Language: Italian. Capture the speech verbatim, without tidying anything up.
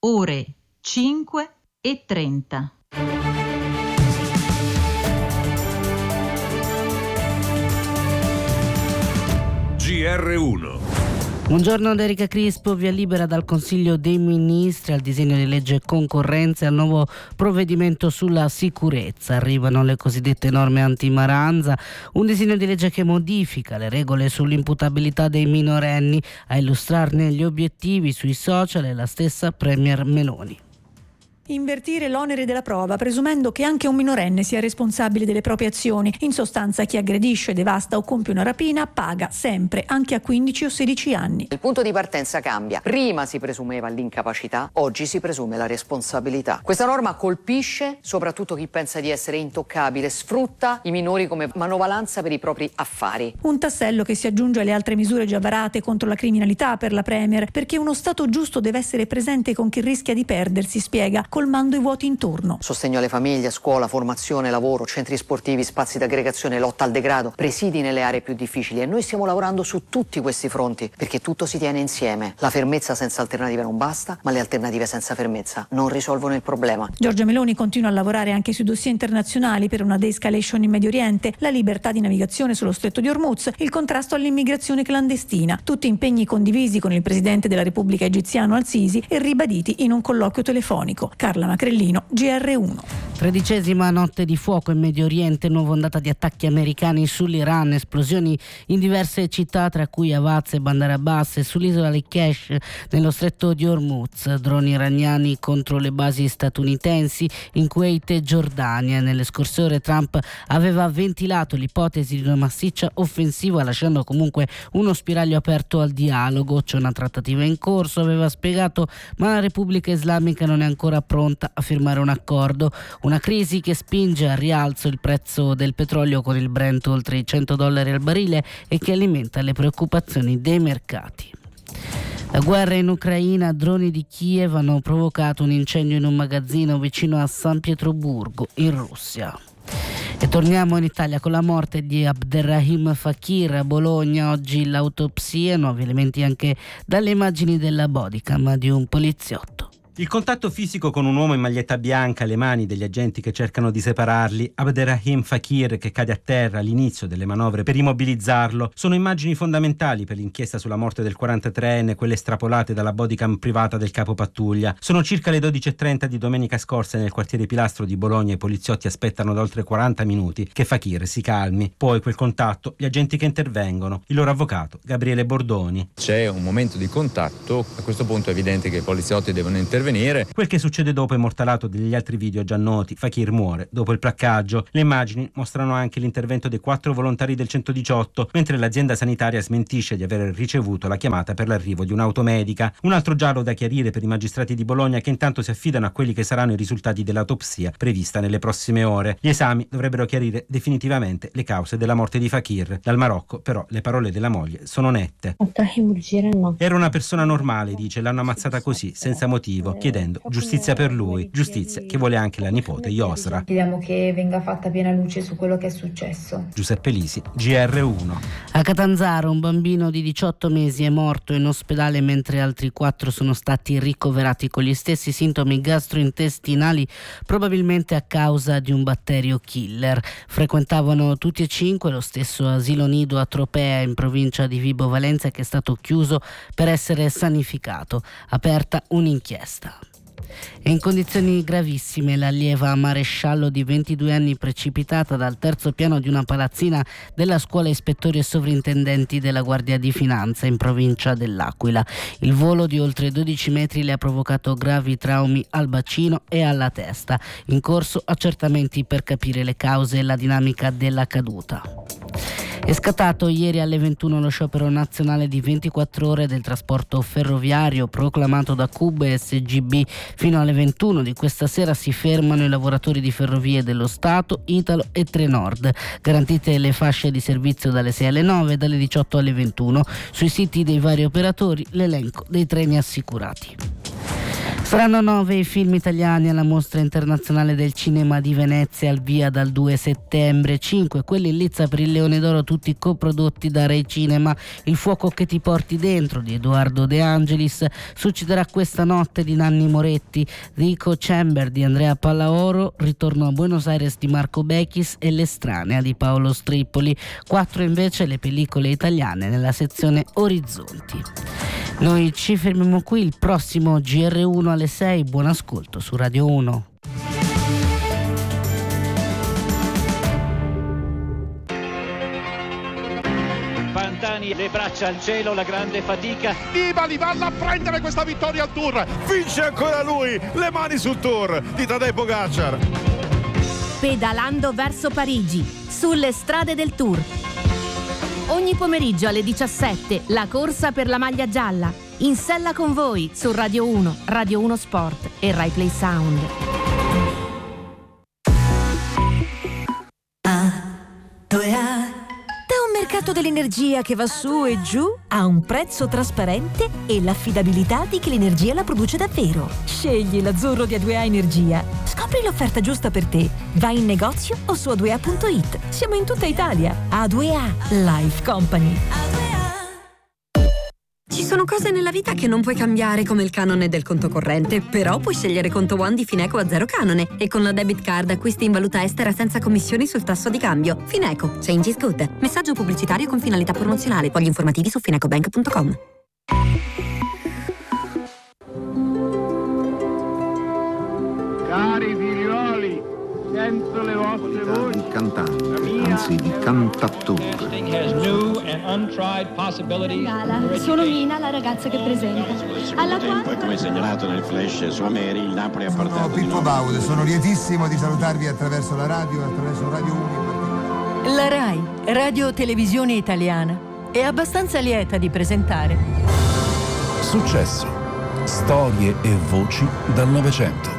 ore cinque e trenta. G R uno. Buongiorno da Erika Crispo, via libera dal Consiglio dei Ministri al disegno di legge concorrenza e al nuovo provvedimento sulla sicurezza. Arrivano le cosiddette norme antimaranza, un disegno di legge che modifica le regole sull'imputabilità dei minorenni. A illustrarne gli obiettivi sui social è la stessa Premier Meloni. Invertire l'onere della prova, presumendo che anche un minorenne sia responsabile delle proprie azioni. In sostanza, chi aggredisce, devasta o compie una rapina paga sempre, anche a quindici o sedici anni. Il punto di partenza cambia. Prima si presumeva l'incapacità, oggi si presume la responsabilità. Questa norma colpisce soprattutto chi pensa di essere intoccabile, sfrutta i minori come manovalanza per i propri affari. Un tassello che si aggiunge alle altre misure già varate contro la criminalità per la Premier, perché uno Stato giusto deve essere presente con chi rischia di perdersi, spiega, colmando i vuoti intorno. Sostegno alle famiglie, scuola, formazione, lavoro, centri sportivi, spazi d'aggregazione, lotta al degrado, presidi nelle aree più difficili, e noi stiamo lavorando su tutti questi fronti perché tutto si tiene insieme. La fermezza senza alternative non basta, ma le alternative senza fermezza non risolvono il problema. Giorgia Meloni continua a lavorare anche sui dossier internazionali per una de-escalation in Medio Oriente, la libertà di navigazione sullo stretto di Hormuz, il contrasto all'immigrazione clandestina, tutti impegni condivisi con il presidente della Repubblica egiziano Al-Sisi e ribaditi in un colloquio telefonico. Carla Macrellino, G R uno. Tredicesima notte di fuoco in Medio Oriente, nuova ondata di attacchi americani sull'Iran, esplosioni in diverse città tra cui Avaz e Bandar Abbas e sull'isola Likesh nello stretto di Hormuz, droni iraniani contro le basi statunitensi in Kuwait e Giordania. Nelle scorse ore Trump aveva ventilato l'ipotesi di una massiccia offensiva, lasciando comunque uno spiraglio aperto al dialogo. C'è una trattativa in corso, aveva spiegato, ma la Repubblica Islamica non è ancora pronta a firmare un accordo. Una crisi che spinge al rialzo il prezzo del petrolio con il Brent oltre i cento dollari al barile e che alimenta le preoccupazioni dei mercati. La guerra in Ucraina, droni di Kiev hanno provocato un incendio in un magazzino vicino a San Pietroburgo in Russia. E torniamo in Italia con la morte di Abderrahim Fakir a Bologna. Oggi l'autopsia, nuovi elementi anche dalle immagini della bodycam di un poliziotto. Il contatto fisico con un uomo in maglietta bianca, le mani degli agenti che cercano di separarli, Abderrahim Fakir che cade a terra all'inizio delle manovre per immobilizzarlo, sono immagini fondamentali per l'inchiesta sulla morte del quarantatreenne, quelle estrapolate dalla bodycam privata del capo pattuglia. Sono circa le dodici e trenta di domenica scorsa nel quartiere Pilastro di Bologna. I poliziotti aspettano da oltre quaranta minuti che Fakir si calmi. Poi quel contatto, gli agenti che intervengono, il loro avvocato Gabriele Bordoni. C'è un momento di contatto, a questo punto è evidente che i poliziotti devono intervenire. Quel che succede dopo è immortalato degli altri video già noti. Fakir muore dopo il placcaggio. Le immagini mostrano anche l'intervento dei quattro volontari del centodiciotto, mentre l'azienda sanitaria smentisce di aver ricevuto la chiamata per l'arrivo di un'automedica. Un altro giallo da chiarire per i magistrati di Bologna, che intanto si affidano a quelli che saranno i risultati dell'autopsia prevista nelle prossime ore. Gli esami dovrebbero chiarire definitivamente le cause della morte di Fakir. Dal Marocco però le parole della moglie sono nette. Era una persona normale, dice, l'hanno ammazzata così, senza motivo, chiedendo giustizia per lui, giustizia che vuole anche la nipote Yosra. Chiediamo che venga fatta piena luce su quello che è successo. Giuseppe Lisi, G R uno. A Catanzaro un bambino di diciotto mesi è morto in ospedale mentre altri quattro sono stati ricoverati con gli stessi sintomi gastrointestinali, probabilmente a causa di un batterio killer. Frequentavano tutti e cinque lo stesso asilo nido a Tropea in provincia di Vibo Valentia, che è stato chiuso per essere sanificato. Aperta un'inchiesta. È in condizioni gravissime l'allieva maresciallo di ventidue anni precipitata dal terzo piano di una palazzina della scuola ispettori e sovrintendenti della Guardia di Finanza in provincia dell'Aquila. Il volo di oltre dodici metri le ha provocato gravi traumi al bacino e alla testa. In corso accertamenti per capire le cause e la dinamica della caduta. È scattato ieri alle ventuno lo sciopero nazionale di ventiquattro ore del trasporto ferroviario proclamato da C U B e S G B. Fino alle ventuno di questa sera si fermano i lavoratori di Ferrovie dello Stato, Italo e Trenord. Garantite le fasce di servizio dalle sei alle nove e dalle diciotto alle ventuno. Sui siti dei vari operatori l'elenco dei treni assicurati. Saranno nove i film italiani alla Mostra Internazionale del Cinema di Venezia, al via dal due settembre, cinque quelli in lizza per il Leone d'Oro, tutti coprodotti da Rai Cinema. Il fuoco che ti porti dentro di Edoardo De Angelis succederà questa notte di Nanni Moretti, The Echo Chamber di Andrea Pallaoro, Ritorno a Buenos Aires di Marco Bechis e L'Estranea di Paolo Strippoli. Quattro invece le pellicole italiane nella sezione Orizzonti. Noi ci fermiamo qui, il prossimo G R uno alle sei, buon ascolto su Radio uno. Pantani, le braccia al cielo, la grande fatica. Nibali va a prendere questa vittoria al Tour, vince ancora lui, le mani sul Tour di Tadej Pogacar. Pedalando verso Parigi, sulle strade del Tour. Ogni pomeriggio alle diciassette, la corsa per la maglia gialla. In sella con voi su Radio uno, Radio uno Sport e Rai Play Sound. A, due A. Da un mercato dell'energia che va su e giù a un prezzo trasparente e l'affidabilità di chi l'energia la produce davvero. Scegli l'azzurro di A due A Energia. Scopri l'offerta giusta per te. Vai in negozio o su a due a punto it. Siamo in tutta Italia. A due A Life Company. Ci sono cose nella vita che non puoi cambiare, come il canone del conto corrente, però puoi scegliere Conto One di Fineco a zero canone e con la debit card acquisti in valuta estera senza commissioni sul tasso di cambio. Fineco, change is good. Messaggio pubblicitario con finalità promozionale. Fogli informativi su finecobank punto com. Cari figlioli, sento le vostre voci. Il cantante, anzi il cantattore. Gala, sono Mina, la ragazza che presenta. Alla quale, come segnalato nel flash su Ameri, il Napoli ha portato. Sono Pippo Baudo, sono lietissimo di salutarvi attraverso la radio e attraverso Radio uno. La Rai, Radio Televisione Italiana, è abbastanza lieta di presentare Successo, storie e voci dal Novecento.